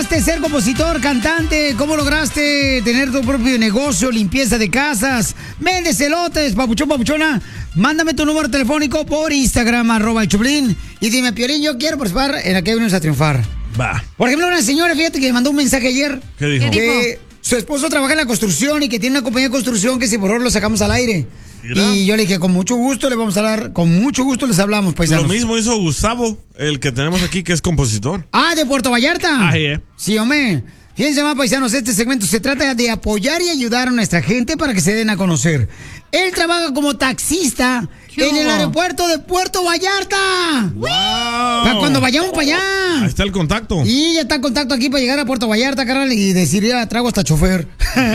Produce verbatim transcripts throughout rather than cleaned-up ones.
lograste ser compositor, cantante? ¿Cómo lograste tener tu propio negocio, limpieza de casas? Vendes elotes, papuchón, papuchona. Mándame tu número telefónico por Instagram, arroba el Choplin. Y dime, Piolín, yo quiero participar en la que venimos a triunfar. Va. Por ejemplo, una señora, fíjate que me mandó un mensaje ayer. ¿Qué dijo? Que dijo? su esposo trabaja en la construcción y que tiene una compañía de construcción que si por favor lo sacamos al aire. Mira. Y yo le dije, con mucho gusto le vamos a hablar, con mucho gusto les hablamos, paisanos. Lo mismo hizo Gustavo, el que tenemos aquí, que es compositor. Ah, de Puerto Vallarta. Ah, yeah. Sí, hombre. Fíjense más, paisanos, este segmento se trata de apoyar y ayudar a nuestra gente para que se den a conocer. Él trabaja como taxista en el aeropuerto de Puerto Vallarta. ¡Wow! Para cuando vayamos para allá. Ahí está el contacto. Y ya está en contacto aquí para llegar a Puerto Vallarta, carnal, y decir, ya traigo hasta chofer.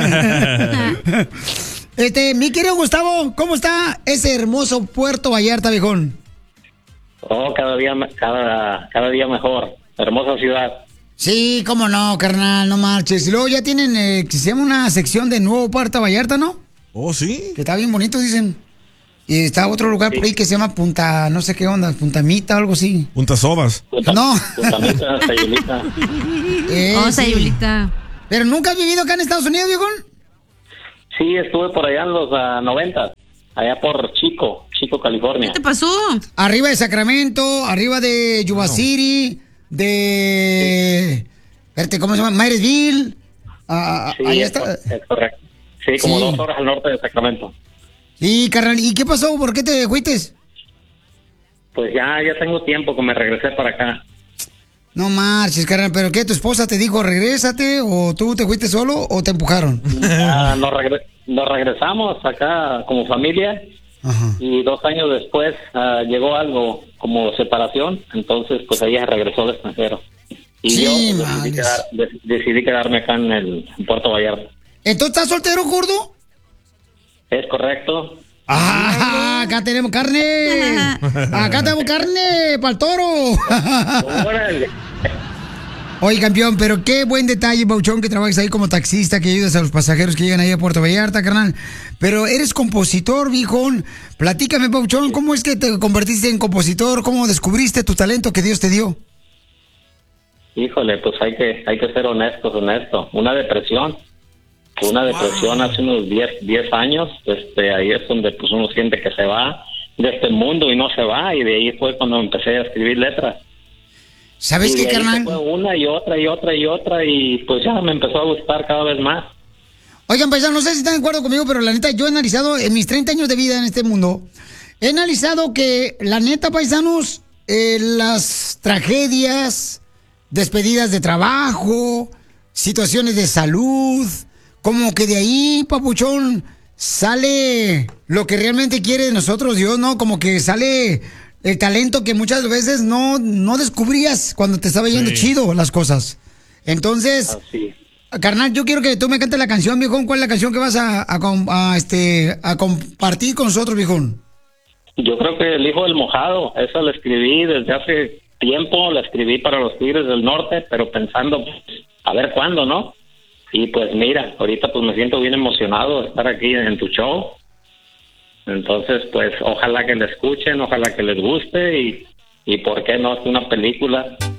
Este, mi querido Gustavo, ¿cómo está ese hermoso Puerto Vallarta, viejón? Oh, cada día, cada, cada día mejor. Hermosa ciudad. Sí, cómo no, carnal, no marches. Y luego ya tienen, eh, que se llama una sección de Nuevo Puerto Vallarta, ¿no? Oh, sí. Que está bien bonito, dicen. Y está otro lugar por ahí que se llama Punta, no sé qué onda, Puntamita o algo así. Punta Sobas. Punta, No. Puntamita, Sayulita. Eh, Oh, sí. Sayulita. ¿Pero nunca has vivido acá en Estados Unidos, viejón? Sí, estuve por allá en los uh, noventa, allá por Chico, Chico, California. ¿Qué te pasó? Arriba de Sacramento, arriba de Yuba No. City, de... Espérate, ¿cómo se llama? Myresville. Ah, Sí, allá es, está. es correcto. Sí, como Sí. dos horas al norte de Sacramento. Sí, carnal, ¿y qué pasó? ¿Por qué te fuiste? Pues ya, ya tengo tiempo que me regresé para acá. No marches, carnal, ¿pero qué? ¿Tu esposa te dijo regrésate o tú te fuiste solo o te empujaron? Ah, nos, regre- nos regresamos acá como familia Ajá. y dos años después ah, llegó algo como separación, entonces pues ella regresó al extranjero. Y Sí, yo pues, decidí, madres. quedar- de- decidí quedarme acá en el en Puerto Vallarta. ¿Entonces estás soltero, gordo? ¿Es correcto? ¡Ah! Acá tenemos carne. Acá tenemos carne para el toro. Órale. Oye, campeón, pero qué buen detalle, Bauchón, que trabajes ahí como taxista, que ayudas a los pasajeros que llegan ahí a Puerto Vallarta, carnal. Pero eres compositor, viejón. Platícame, Bauchón, ¿cómo es que te convertiste en compositor? ¿Cómo descubriste tu talento que Dios te dio? Híjole, pues hay que hay que ser honestos, honesto. Una depresión. Una depresión hace unos diez años, este, ahí es donde pues uno siente que se va de este mundo y no se va, y de ahí fue cuando empecé a escribir letras. ¿Sabes y qué, de ahí carnal? se fue una y otra y otra y otra, y pues ya me empezó a gustar cada vez más. Oigan, paisano, no sé si están de acuerdo conmigo, pero la neta, yo he analizado en mis treinta años de vida en este mundo, he analizado que, la neta, paisanos, eh, las tragedias, despedidas de trabajo, situaciones de salud, como que de ahí, papuchón, sale lo que realmente quiere de nosotros Dios, ¿no? Como que sale el talento que muchas veces no, no descubrías cuando te estaba yendo Sí. chido las cosas. Entonces... Así. Carnal, yo quiero que tú me cantes la canción, viejón. ¿Cuál es la canción que vas a, a, com- a, este, a compartir con nosotros, viejón? Yo creo que El Hijo del Mojado, esa la escribí desde hace tiempo, la escribí para los Tigres del Norte, pero pensando, pues, a ver cuándo, ¿no? Y pues mira, ahorita pues me siento bien emocionado de estar aquí en tu show. Entonces, pues ojalá que la escuchen, ojalá que les guste y, y por qué no, es una película